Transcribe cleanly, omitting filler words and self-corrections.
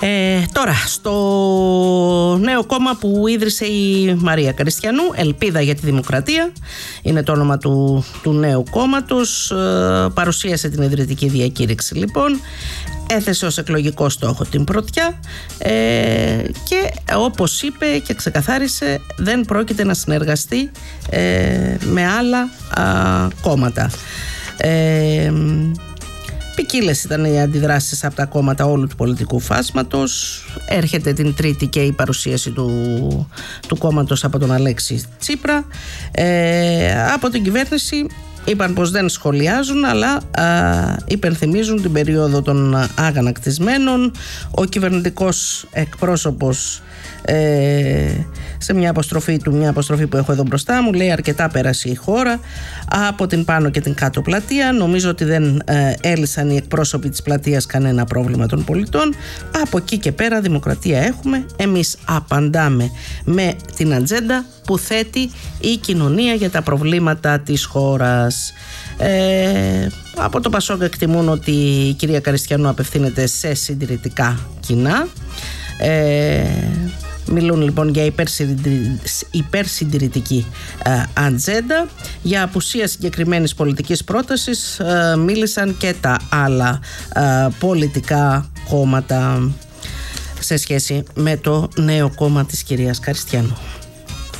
Τώρα, στο νέο κόμμα που ίδρυσε η Μαρία Κριστιανού, Ελπίδα για τη Δημοκρατία είναι το όνομα του νέου κόμματος. Παρουσίασε την ιδρυτική διακήρυξη, λοιπόν, έθεσε ως εκλογικό στόχο την πρωτιά και όπως είπε και ξεκαθάρισε, δεν πρόκειται να συνεργαστεί με άλλα κόμματα. Ποικίλες ήταν οι αντιδράσεις από τα κόμματα όλου του πολιτικού φάσματος. Έρχεται την Τρίτη και η παρουσίαση του κόμματος από τον Αλέξη Τσίπρα. Από την κυβέρνηση είπαν πως δεν σχολιάζουν, αλλά υπενθυμίζουν την περίοδο των αγανακτισμένων. Ο κυβερνητικός εκπρόσωπος σε μια αποστροφή που έχω εδώ μπροστά μου, λέει: αρκετά πέρασε η χώρα από την πάνω και την κάτω πλατεία. Νομίζω ότι δεν έλυσαν οι εκπρόσωποι της πλατείας κανένα πρόβλημα των πολιτών. Από εκεί και πέρα δημοκρατία έχουμε. Εμείς απαντάμε με την ατζέντα που θέτει η κοινωνία για τα προβλήματα της χώρας. Από το Πασόκ εκτιμούν ότι η κυρία Κριστιανού απευθύνεται σε συντηρητικά κοινά. Μιλούν λοιπόν για υπερσυντηρητική ατζέντα. Για απουσία συγκεκριμένης πολιτικής πρότασης μίλησαν και τα άλλα πολιτικά κόμματα σε σχέση με το νέο κόμμα της κυρίας Κριστιανού.